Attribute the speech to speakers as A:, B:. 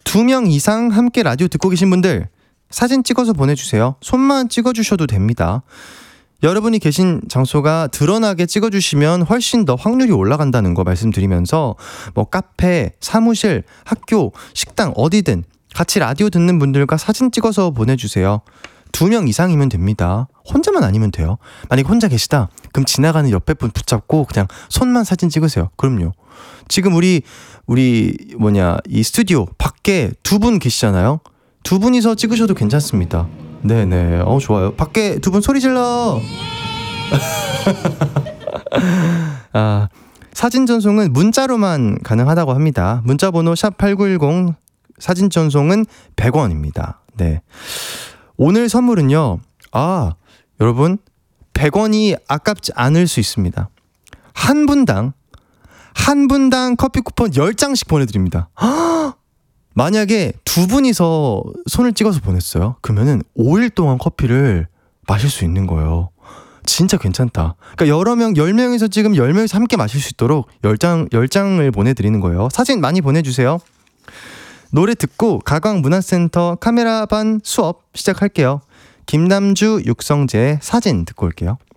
A: 2명 이상 함께 라디오 듣고 계신 분들 사진 찍어서 보내주세요. 손만 찍어주셔도 됩니다. 여러분이 계신 장소가 드러나게 찍어주시면 훨씬 더 확률이 올라간다는 거 말씀드리면서 뭐 카페, 사무실, 학교, 식당 어디든 같이 라디오 듣는 분들과 사진 찍어서 보내주세요. 2명 이상이면 됩니다. 혼자만 아니면 돼요. 만약에 혼자 계시다 그럼 지나가는 옆에 분 붙잡고 그냥 손만 사진 찍으세요. 그럼요. 지금 우리 이 스튜디오 밖에 2분 계시잖아요. 2분이서 찍으셔도 괜찮습니다. 네네. 좋아요. 밖에 2분 소리 질러. 사진 전송은 문자로만 가능하다고 합니다. 문자 번호 샵8910 사진 전송은 100원입니다. 네. 오늘 선물은요. 여러분 100원이 아깝지 않을 수 있습니다. 한 분당 커피 쿠폰 10장씩 보내드립니다. 만약에 2분이서 손을 찍어서 보냈어요. 그러면은 5일 동안 커피를 마실 수 있는 거예요. 진짜 괜찮다. 그러니까 여러 명, 10명이서 찍으면 10명이서 함께 마실 수 있도록 10장을 보내드리는 거예요. 사진 많이 보내주세요. 노래 듣고 가광문화센터 카메라반 수업 시작할게요. 김남주, 육성재의 사진 듣고 올게요.